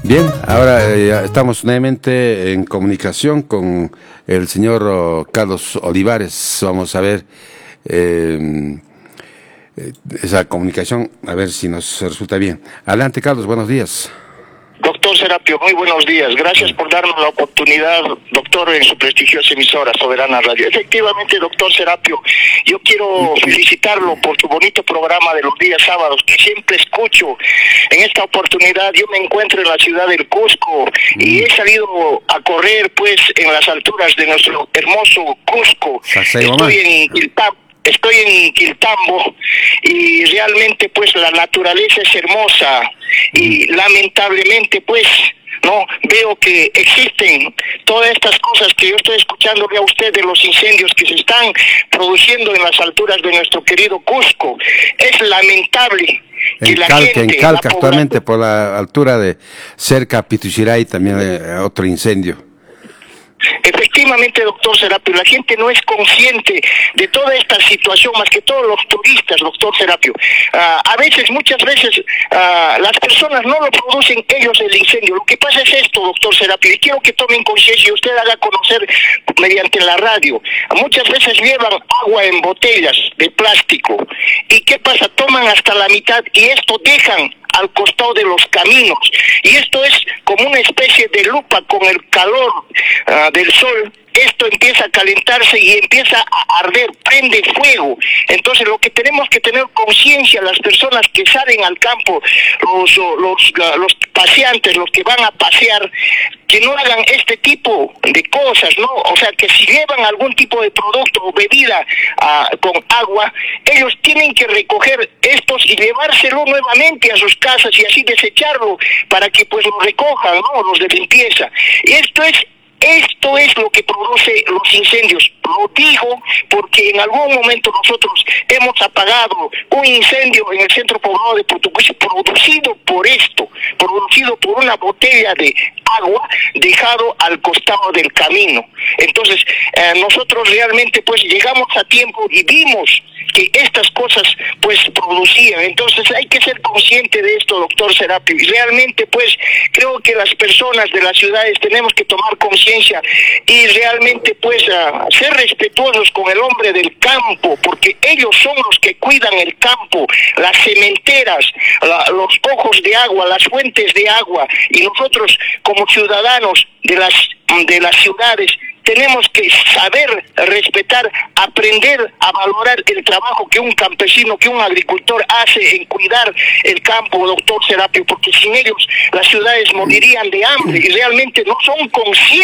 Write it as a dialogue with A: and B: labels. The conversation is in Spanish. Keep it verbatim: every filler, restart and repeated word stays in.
A: Bien, ahora eh, estamos nuevamente en comunicación con el señor oh, Carlos Olivares. Vamos a ver eh, esa comunicación, a ver si nos resulta bien. Adelante, Carlos, buenos días.
B: Doctor Serapio, muy buenos días. Gracias por darnos la oportunidad, doctor, en su prestigiosa emisora Soberana Radio. Efectivamente, doctor Serapio, yo quiero felicitarlo por su bonito programa de los días sábados, que siempre escucho. En esta oportunidad yo me encuentro en la ciudad del Cusco y he salido a correr, pues, en las alturas de nuestro hermoso Cusco. Estoy en Quiltambo. Estoy en Quiltambo y realmente pues la naturaleza es hermosa y lamentablemente pues no veo que existen todas estas cosas que yo estoy escuchando a usted de los incendios que se están produciendo en las alturas de nuestro querido Cusco. Es lamentable que
A: en
B: la
A: Calca,
B: gente,
A: en Calca
B: la
A: actualmente por la altura de cerca Pituchiray también eh, otro incendio.
B: Efectivamente, doctor Serapio, la gente no es consciente de toda esta situación, más que todos los turistas, doctor Serapio. Uh, a veces, muchas veces, uh, las personas no lo producen ellos el incendio. Lo que pasa es esto, doctor Serapio, y quiero que tomen conciencia y usted haga conocer mediante la radio. Muchas veces llevan agua en botellas de plástico. ¿Y qué pasa? Toman hasta la mitad y esto dejan al costado de los caminos, y esto es como una especie de lupa con el calor uh, del sol. Esto empieza a calentarse y empieza a arder, prende fuego. Entonces lo que tenemos que tener conciencia, las personas que salen al campo, los, los, los paseantes, los que van a pasear, que no hagan este tipo de cosas, ¿no? O sea, que si llevan algún tipo de producto o bebida uh, con agua, ellos tienen que recoger estos y llevárselo nuevamente a sus casas y así desecharlo para que pues lo recojan, ¿no? Los de limpieza. Y esto es Esto es lo que produce los incendios. Lo digo porque en algún momento nosotros hemos apagado un incendio en el centro poblado de Putucuisi producido por esto, producido por una botella de agua dejado al costado del camino. Entonces, eh, nosotros realmente pues llegamos a tiempo y vimos que estas cosas pues producían. Entonces hay que ser consciente de esto, doctor Serapio, y realmente pues creo que las personas de las ciudades tenemos que tomar conciencia y realmente pues uh, ser respetuosos con el hombre del campo, porque ellos son los que cuidan el campo, las cementeras, la, los ojos de agua, las fuentes de agua, y nosotros como ciudadanos de las de las ciudades tenemos que saber respetar, aprender a valorar el trabajo que un campesino, que un agricultor hace en cuidar el campo, doctor Serapio, porque sin ellos las ciudades morirían de hambre y realmente no son conscientes